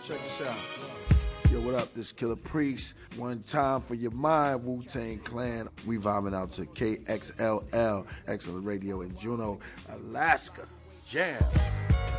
Check this out. Yo, what up? This Killer Priest. One time for your mind, Wu-Tang Clan. We vibing out to KXLL, Excellent Radio in Juneau, Alaska. Jam.